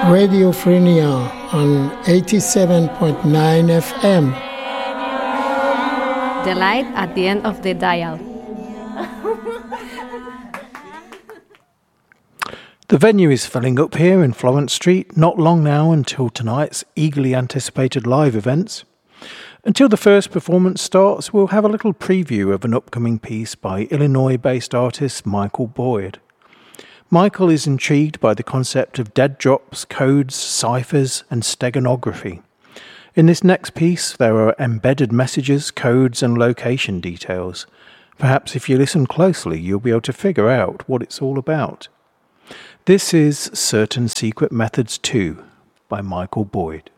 Radio Frenia on 87.9 FM. The light at the end of the dial. The venue is filling up here in Florence Street, not long now until tonight's eagerly anticipated live events. Until the first performance starts, we'll have a little preview of an upcoming piece by Illinois-based artist Michael Boyd. Michael is intrigued by the concept of dead drops, codes, ciphers, and steganography. In this next piece, there are embedded messages, codes, and location details. Perhaps if you listen closely, you'll be able to figure out what it's all about. This is Certain Secret Methods 2 by Michael Boyd.